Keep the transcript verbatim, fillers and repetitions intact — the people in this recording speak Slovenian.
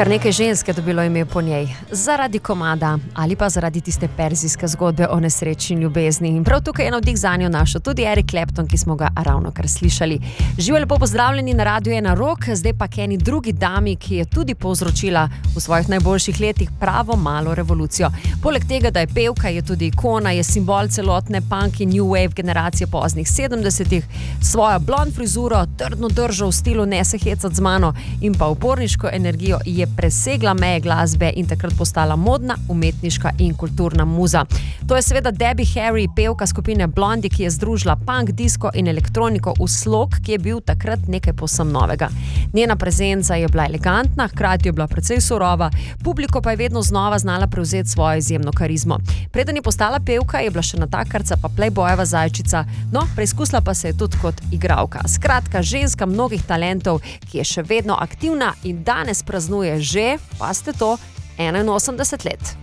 Kar nekaj žensk je dobilo ime po njej, zaradi komada ali pa zaradi tiste perzijske zgodbe o nesreči in ljubezni. In prav tukaj je navdih zanjo našel tudi Eric Clapton, ki smo ga ravno kar slišali. Živijo, lepo pozdravljeni na Radiu ena Rock, zdaj pa k eni drugi dami, ki je tudi povzročila v svojih najboljših letih pravo malo revolucijo. Poleg tega, da je pevka, je tudi ikona, je simbol celotne punk in new wave generacije poznih sedemdesetih, svojo blond frizuro, trdno držo v stilu ne se hecat z mano in pa uporniško energijo je presegla meje glasbe in takrat postala modna, umetniška in kulturna muza. To je seveda Debbie Harry, pevka skupine Blondie, ki je združila punk, disko in elektroniko v slog, ki je bil takrat nekaj povsem novega. Njena prezenca je bila elegantna, hkrati je bila precej surova, publiko pa je vedno znova znala prevzeti svojo izjemno karizmo. Preden je postala pevka, je bila še natakarca pa Playboyeva zajčica, no, preizkusila pa se je tudi kot igralka. Skratka, ženska mnogih talentov, ki je še vedno aktivna in danes praznuje že, pa ste to, enainosemdeset let.